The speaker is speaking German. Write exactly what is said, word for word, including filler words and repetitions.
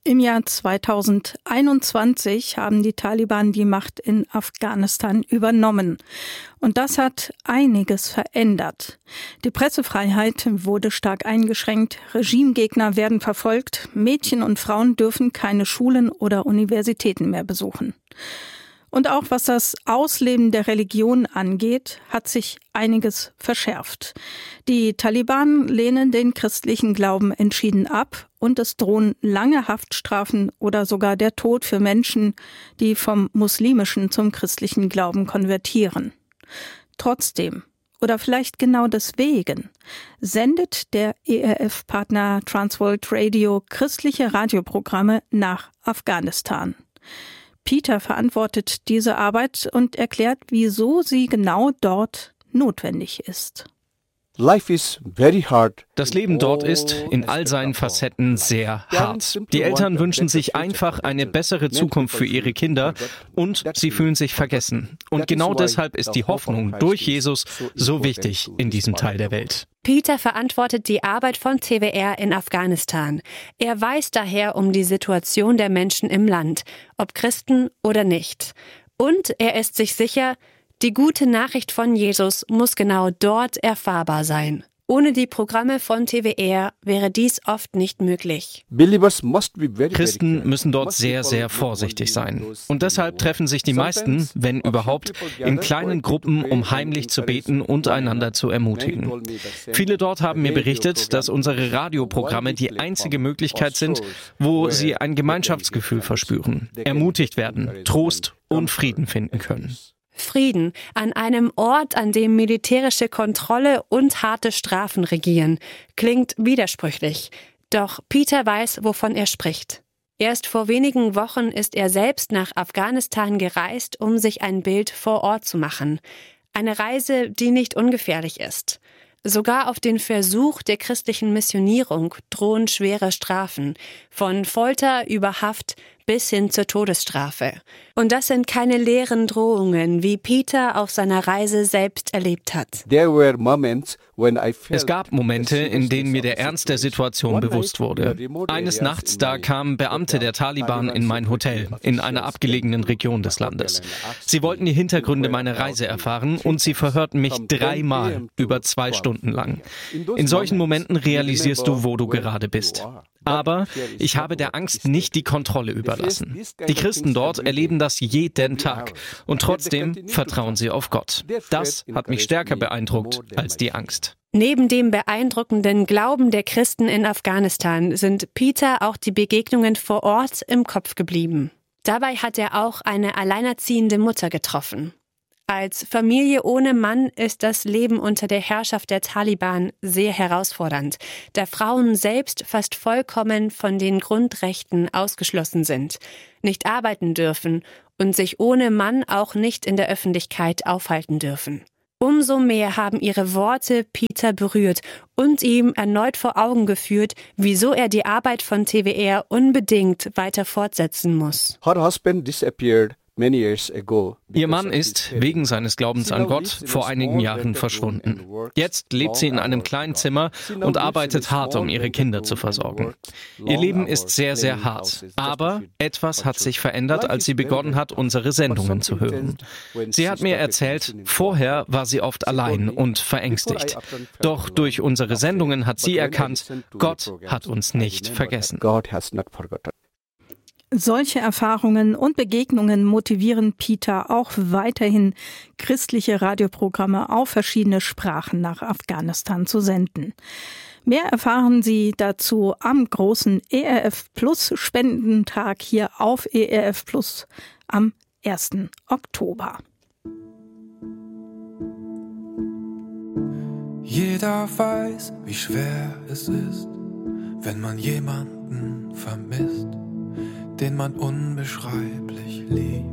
Im Jahr zweitausendeinundzwanzig haben die Taliban die Macht in Afghanistan übernommen. Und das hat einiges verändert. Die Pressefreiheit wurde stark eingeschränkt, Regimegegner werden verfolgt, Mädchen und Frauen dürfen keine Schulen oder Universitäten mehr besuchen. Und auch was das Ausleben der Religion angeht, hat sich einiges verschärft. Die Taliban lehnen den christlichen Glauben entschieden ab und es drohen lange Haftstrafen oder sogar der Tod für Menschen, die vom muslimischen zum christlichen Glauben konvertieren. Trotzdem, oder vielleicht genau deswegen, sendet der E R F-Partner Transworld Radio christliche Radioprogramme nach Afghanistan. Peter verantwortet diese Arbeit und erklärt, wieso sie genau dort notwendig ist. Das Leben dort ist in all seinen Facetten sehr hart. Die Eltern wünschen sich einfach eine bessere Zukunft für ihre Kinder und sie fühlen sich vergessen. Und genau deshalb ist die Hoffnung durch Jesus so wichtig in diesem Teil der Welt. Peter verantwortet die Arbeit von T W R in Afghanistan. Er weiß daher um die Situation der Menschen im Land, ob Christen oder nicht. Und er ist sich sicher, die gute Nachricht von Jesus muss genau dort erfahrbar sein. Ohne die Programme von T W R wäre dies oft nicht möglich. Christen müssen dort sehr, sehr vorsichtig sein. Und deshalb treffen sich die meisten, wenn überhaupt, in kleinen Gruppen, um heimlich zu beten und einander zu ermutigen. Viele dort haben mir berichtet, dass unsere Radioprogramme die einzige Möglichkeit sind, wo sie ein Gemeinschaftsgefühl verspüren, ermutigt werden, Trost und Frieden finden können. Frieden an einem Ort, an dem militärische Kontrolle und harte Strafen regieren, klingt widersprüchlich. Doch Peter weiß, wovon er spricht. Erst vor wenigen Wochen ist er selbst nach Afghanistan gereist, um sich ein Bild vor Ort zu machen. Eine Reise, die nicht ungefährlich ist. Sogar auf den Versuch der christlichen Missionierung drohen schwere Strafen, von Folter über Haft bis hin zur Todesstrafe. Und das sind keine leeren Drohungen, wie Peter auf seiner Reise selbst erlebt hat. Es gab Momente, in denen mir der Ernst der Situation bewusst wurde. Eines Nachts, da kamen Beamte der Taliban in mein Hotel, in einer abgelegenen Region des Landes. Sie wollten die Hintergründe meiner Reise erfahren und sie verhörten mich dreimal über zwei Stunden lang. In solchen Momenten realisierst du, wo du gerade bist. Aber ich habe der Angst nicht die Kontrolle überlassen. Die Christen dort erleben das jeden Tag und trotzdem vertrauen sie auf Gott. Das hat mich stärker beeindruckt als die Angst. Neben dem beeindruckenden Glauben der Christen in Afghanistan sind Peter auch die Begegnungen vor Ort im Kopf geblieben. Dabei hat er auch eine alleinerziehende Mutter getroffen. Als Familie ohne Mann ist das Leben unter der Herrschaft der Taliban sehr herausfordernd, da Frauen selbst fast vollkommen von den Grundrechten ausgeschlossen sind, nicht arbeiten dürfen und sich ohne Mann auch nicht in der Öffentlichkeit aufhalten dürfen. Umso mehr haben ihre Worte Peter berührt und ihm erneut vor Augen geführt, wieso er die Arbeit von T W R unbedingt weiter fortsetzen muss. Her husband disappeared. Ihr Mann ist wegen seines Glaubens an Gott vor einigen Jahren verschwunden. Jetzt lebt sie in einem kleinen Zimmer und arbeitet hart, um ihre Kinder zu versorgen. Ihr Leben ist sehr, sehr hart. Aber etwas hat sich verändert, als sie begonnen hat, unsere Sendungen zu hören. Sie hat mir erzählt, vorher war sie oft allein und verängstigt. Doch durch unsere Sendungen hat sie erkannt, Gott hat uns nicht vergessen. Solche Erfahrungen und Begegnungen motivieren Peter auch weiterhin, christliche Radioprogramme auf verschiedene Sprachen nach Afghanistan zu senden. Mehr erfahren Sie dazu am großen E R F Plus Spendentag hier auf E R F Plus am ersten Oktober. Jeder weiß, wie schwer es ist, wenn man jemanden vermisst, den man unbeschreiblich liebt.